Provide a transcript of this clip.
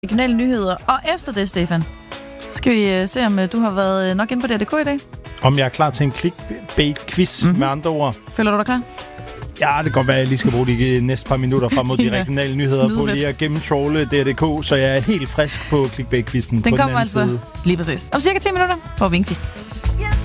regionale nyheder. Og efter det, Stefan, skal vi se, om du har været nok inde på DRDK i dag. Om jeg er klar til en clickbait-quiz med andre ord. Føler du dig klar? Ja, det kan godt være, at jeg lige skal bruge de næste par minutter frem mod de regionale nyheder på lige at gennemtråle DRDK, så jeg er helt frisk på clickbait-quizzen. Den kommer altså lige præcis om cirka 10 minutter på Vinkquiz.